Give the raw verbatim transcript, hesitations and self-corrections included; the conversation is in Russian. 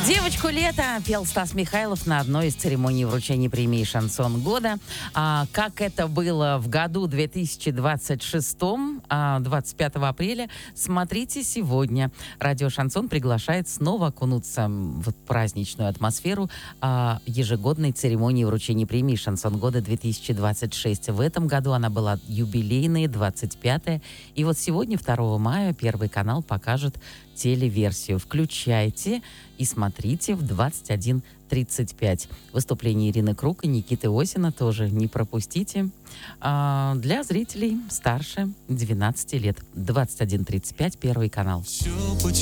«Девочку лета» пел Стас Михайлов на одной из церемоний вручения премии «Шансон года». А, как это было в году две тысячи двадцать шестом, а, двадцать пятого апреля, смотрите сегодня. Радио «Шансон» приглашает снова окунуться в праздничную атмосферу а, ежегодной церемонии вручения премии «Шансон года» две тысячи двадцать шесть. В этом году она была юбилейная, двадцать пятая. И вот сегодня, второго мая, Первый канал покажет телеверсию. Включайте и смотрите в двадцать один тридцать пять. Выступление Ирины Круг и Никиты Осина тоже не пропустите. А, для зрителей старше двенадцати лет. двадцать один тридцать пять, Первый канал.